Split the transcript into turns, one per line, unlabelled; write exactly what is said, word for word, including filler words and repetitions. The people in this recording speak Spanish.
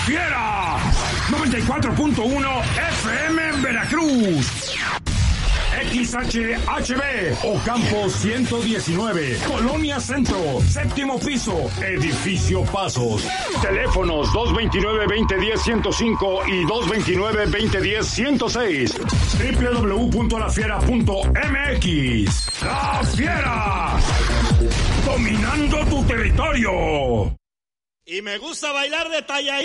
Fiera noventa y cuatro punto uno F M en Veracruz. X H H B Ocampo ciento diecinueve, Colonia Centro, séptimo piso, Edificio Pasos. Teléfonos dos veintinueve, veinte diez, ciento cinco y dos veintinueve, veinte diez, ciento seis. doble u doble u doble u punto la fiera punto m x. ¡La Fiera! Dominando tu territorio.
Y me gusta bailar de talla.